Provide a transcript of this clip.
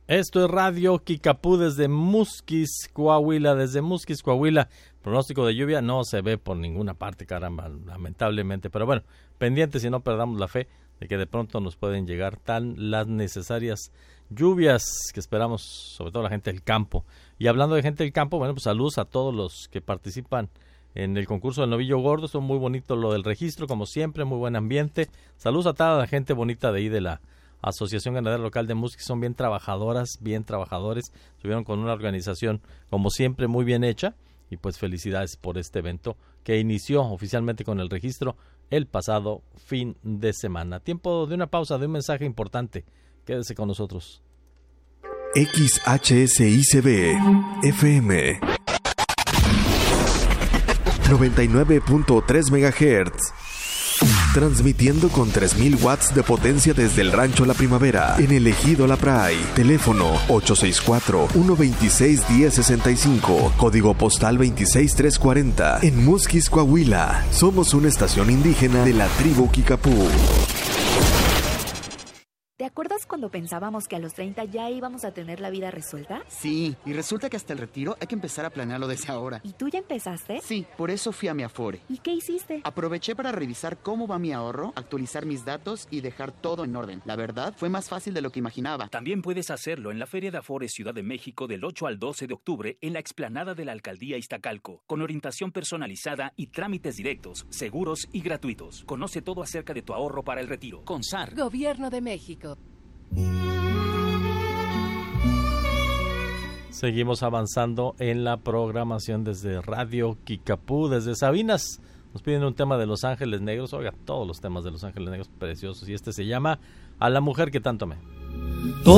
Esto es Radio Kikapú desde Musquis, Coahuila. Desde Musquis, Coahuila, pronóstico de lluvia no se ve por ninguna parte, caramba, lamentablemente. Pero bueno, pendientes y no perdamos la fe de que de pronto nos pueden llegar las necesarias lluvias que esperamos, sobre todo la gente del campo. Y hablando de gente del campo, bueno, pues saludos a todos los que participan en el concurso del Novillo Gordo. Estuvo muy bonito lo del registro, como siempre, muy buen ambiente. Saludos a toda la gente bonita de ahí de la Asociación Ganadera Local de Musquis, son bien trabajadoras, bien trabajadores, estuvieron con una organización como siempre muy bien hecha y pues felicidades por este evento que inició oficialmente con el registro el pasado fin de semana. Tiempo de una pausa, de un mensaje importante, quédese con nosotros. XHSICB FM 99.3 MHz. Transmitiendo con 3000 watts de potencia desde el Rancho La Primavera, en el Ejido La Pray. Teléfono 864-126-1065. Código postal 26340. En Musquis, Coahuila. Somos una estación indígena de la tribu Kikapú. ¿Te acuerdas cuando pensábamos que a los 30 ya íbamos a tener la vida resuelta? Sí, y resulta que hasta el retiro hay que empezar a planearlo desde ahora. ¿Y tú ya empezaste? Sí, por eso fui a mi Afore. ¿Y qué hiciste? Aproveché para revisar cómo va mi ahorro, actualizar mis datos y dejar todo en orden. La verdad, fue más fácil de lo que imaginaba. También puedes hacerlo en la Feria de Afore Ciudad de México del 8 al 12 de octubre en la explanada de la Alcaldía Iztacalco, con orientación personalizada y trámites directos, seguros y gratuitos. Conoce todo acerca de tu ahorro para el retiro. CONSAR. Gobierno de México. Seguimos avanzando en la programación desde Radio Kikapú, desde Sabinas. Nos piden un tema de Los Ángeles Negros. Oiga, todos los temas de Los Ángeles Negros preciosos. Y este se llama A la mujer que tanto amé.